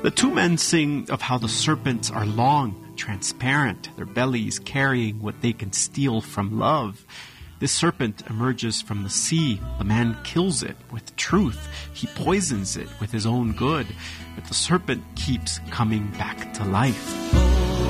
The two men sing of how the serpents are long, transparent, their bellies carrying what they can steal from love. This serpent emerges from the sea. The man kills it with truth. He poisons it with his own good. But the serpent keeps coming back to life.